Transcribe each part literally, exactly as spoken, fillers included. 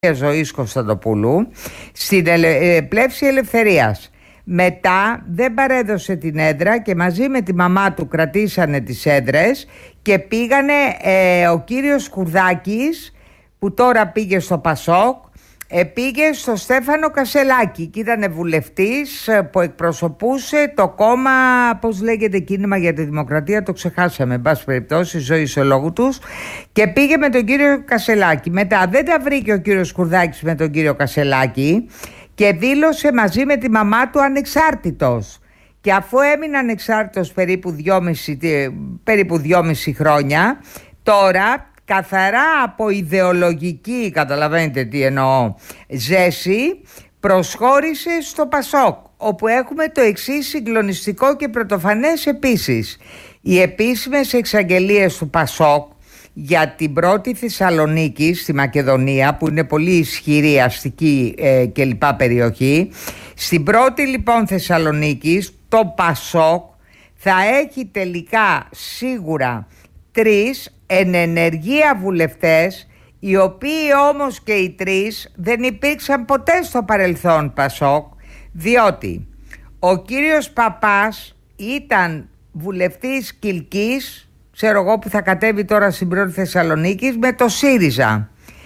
Ζωής Κωνσταντοπούλου στην ελε... πλεύση ελευθερίας. Μετά δεν παρέδωσε την έδρα και μαζί με τη μαμά του κρατήσανε τις έδρες και πήγανε ε, ο κύριος Κουρδάκης, που τώρα πήγε στο Πασόκ, ε, πήγε στο Στέφανο Κασελάκη και ήταν βουλευτής που εκπροσωπούσε το κόμμα, πώς λέγεται, Κίνημα για τη Δημοκρατία, το ξεχάσαμε, εν πάση περιπτώσει, ζωή σε λόγου τους, και πήγε με τον κύριο Κασελάκη. Μετά δεν τα βρήκε ο κύριος Κουρδάκης με τον κύριο Κασελάκη και δήλωσε μαζί με τη μαμά του ανεξάρτητος. Και αφού έμεινε ανεξάρτητος περίπου δυόμιση, περίπου δυόμιση χρόνια, τώρα καθαρά από ιδεολογική, καταλαβαίνετε τι εννοώ, ζέση, προσχώρησε στο Πασόκ, όπου έχουμε το εξής συγκλονιστικό και πρωτοφανές επίσης. Οι επίσημες εξαγγελίες του Πασόκ για την πρώτη Θεσσαλονίκη στη Μακεδονία, που είναι πολύ ισχυρή αστική ε, και λοιπά περιοχή, στην πρώτη λοιπόν Θεσσαλονίκη το Πασόκ θα έχει τελικά σίγουρα τρεις εν ενεργεία βουλευτές, οι οποίοι όμως και οι τρεις δεν υπήρξαν ποτέ στο παρελθόν Πασόκ, διότι ο κύριος Παπάς ήταν βουλευτής Κιλκής, ξέρω εγώ, που θα κατέβει τώρα στην πρώτη Θεσσαλονίκη, με το ΣΥΡΙΖΑ.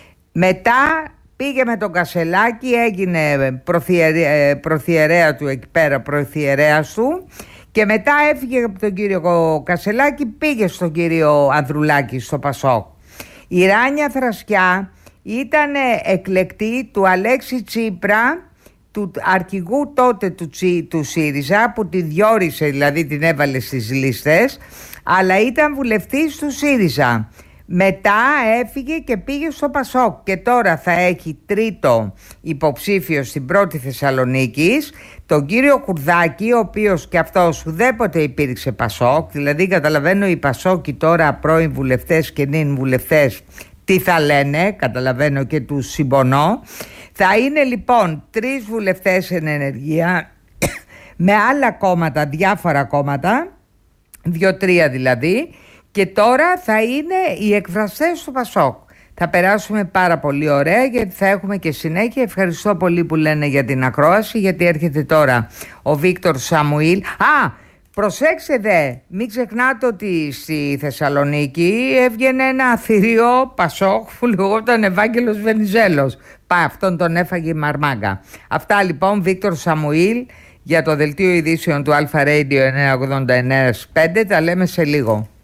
Μετά πήγε με τον Κασελάκη, έγινε προθιερέα, προθιερέα του εκεί πέρα, προθιερέας του, και μετά έφυγε από τον κύριο Κασελάκη, πήγε στον κύριο Ανδρουλάκη στο Πασόκ. Η Ράνια Θρασκιά ήταν εκλεκτή του Αλέξη Τσίπρα, του αρχηγού τότε του, Τσι, του ΣΥΡΙΖΑ, που τη διόρισε, δηλαδή την έβαλε στις λίστες, αλλά ήταν βουλευτής του ΣΥΡΙΖΑ. Μετά έφυγε και πήγε στο Πασόκ και τώρα θα έχει τρίτο υποψήφιο στην πρώτη Θεσσαλονίκης, τον κύριο Κουρδάκη, ο οποίος και αυτός ουδέποτε υπήρξε Πασόκ. Δηλαδή καταλαβαίνω οι Πασόκοι τώρα, πρώην βουλευτές και νυν βουλευτές, τι θα λένε, καταλαβαίνω και τους συμπονώ. Θα είναι λοιπόν τρεις βουλευτές εν ενεργεία με άλλα κόμματα, διάφορα κόμματα, δύο-τρία δηλαδή, και τώρα θα είναι οι εκφραστές του Πασόκ. Θα περάσουμε πάρα πολύ ωραία, γιατί θα έχουμε και συνέχεια. Ευχαριστώ πολύ που λένε για την ακρόαση, γιατί έρχεται τώρα ο Βίκτορ Σαμουήλ. Α, προσέξτε δε, μην ξεχνάτε ότι στη Θεσσαλονίκη έβγαινε ένα θηρίο Πασόκ που λεγόταν Ευάγγελος Βενιζέλος. Πά, αυτόν τον έφαγε η Μαρμάγκα. Αυτά λοιπόν, Βίκτορ Σαμουήλ για το δελτίο ειδήσεων του Αλφα Radio εννιακόσια ογδόντα εννέα πέντε. Τα λέμε σε λίγο.